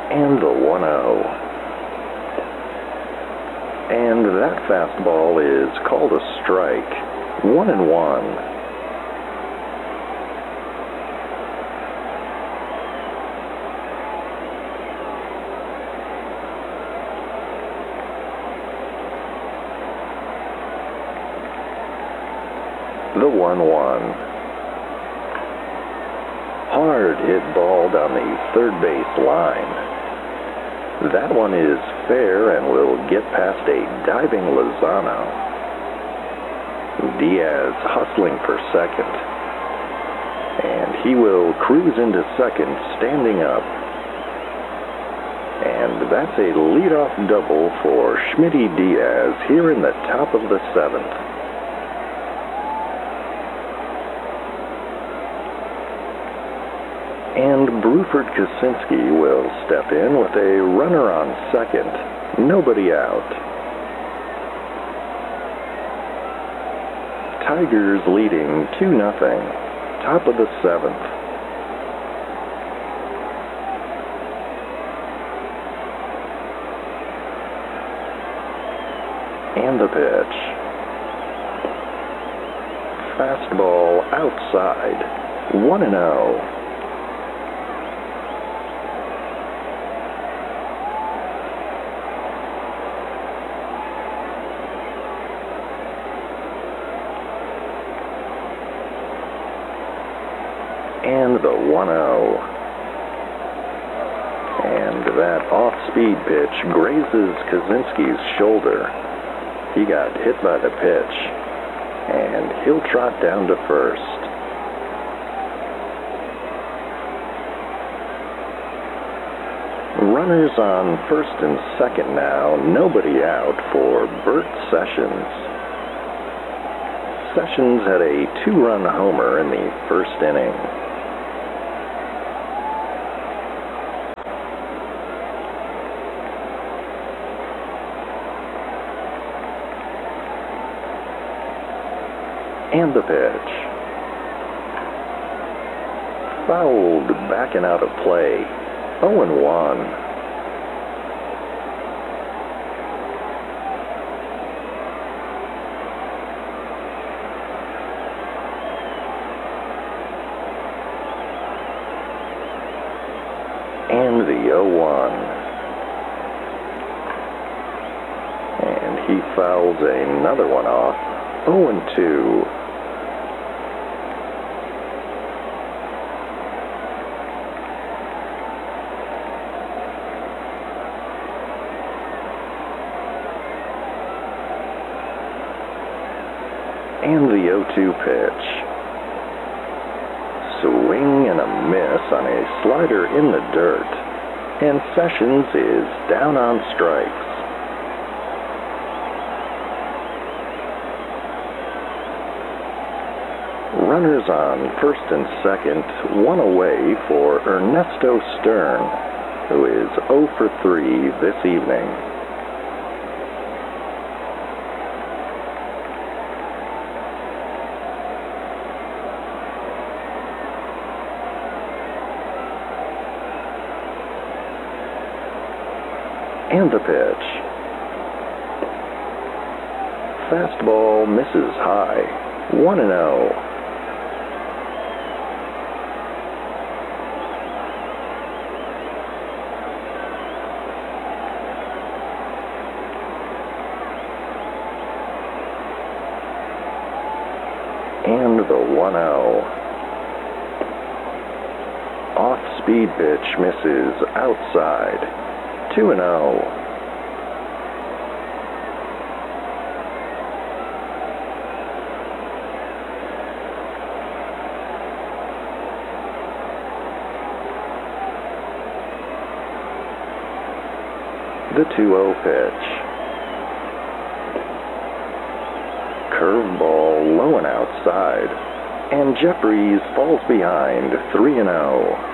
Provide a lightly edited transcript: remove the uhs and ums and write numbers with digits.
And the 1-0. And that fastball is called a strike. 1-1. The 1-1. Hard hit ball down the third base line. That one is fair and will get past a diving Lozano. Diaz hustling for second. And he will cruise into second, standing up. And that's a leadoff double for Schmitty Diaz here in the top of the seventh. And Bruford Kosinski will step in with a runner on second. Nobody out. Tigers leading 2-0. Top of the seventh. And the pitch. Fastball outside. 1-0. And the 1-0. And that off-speed pitch grazes Kosinski's shoulder. He got hit by the pitch, and he'll trot down to first. Runners on first and second now, nobody out for Bert Sessions. Sessions had a 2-run homer in the first inning. And the pitch. Fouled back and out of play. 0-1. And the 0-1. And he fouls another one off. 0-2. And the 0-2 pitch. Swing and a miss on a slider in the dirt. And Sessions is down on strikes. Runners on first and second, one away for Ernesto Stern, who is 0 for 3 this evening. And the pitch. Fastball misses high. 1-0. And the 1-0. Off-speed pitch misses outside. 2-0. The 2-0 pitch. Curveball low and outside, and Jeffries falls behind 3-0.